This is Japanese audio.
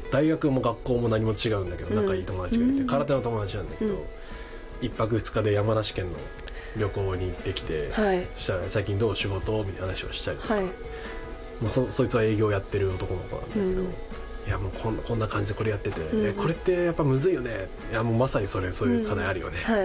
大学も学校も何も違うんだけど、仲いい友達がいて、空手の友達なんだけど、1泊2日で山梨県の旅行に行ってきて、そしたら最近どう仕事みたいな話をしたりとか、もうそいつは営業やってる男の子なんだけど、いやもうこんな感じでこれやってて、これってやっぱむずいよね、いやもうまさにそういう課題あるよね、